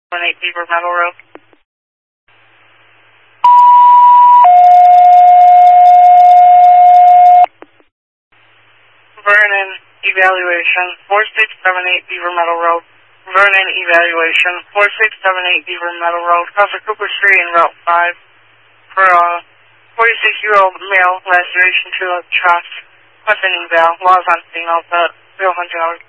4678 Beaver Meadow Road. Vernon Evaluation 4678 Beaver Meadow Road. Vernon Evaluation 4678 Beaver Meadow Road. Cover Cooper Street and Route 5 for a 46-year-old male, last duration to a trust. What's an eval? Laws on scene, all set. $100.